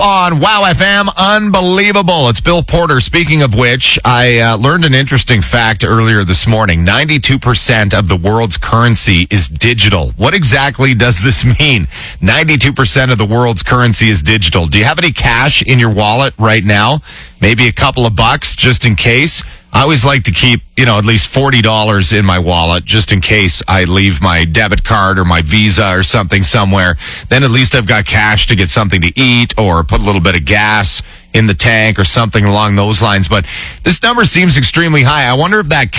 on Wow FM. Unbelievable. It's Bill Porter. Speaking of which, I learned an interesting fact earlier this morning. 92% of the world's currency is digital. What exactly does this mean? 92% of the world's currency is digital. Do you have any cash in your wallet right now? Maybe a couple of bucks just in case? I always like to keep, at least $40 in my wallet just in case I leave my debit card or my Visa or something somewhere. Then at least I've got cash to get something to eat or put a little bit of gas in the tank or something along those lines. But this number seems extremely high. I wonder if that